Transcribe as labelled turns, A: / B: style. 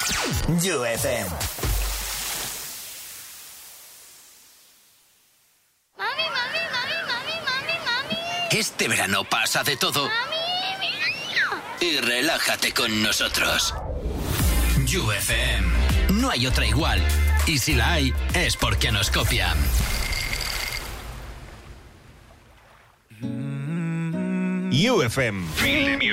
A: You FM.
B: Este verano pasa de todo. Y relájate con nosotros. You FM. No hay otra igual. Y si la hay, es porque nos copian.
C: You FM.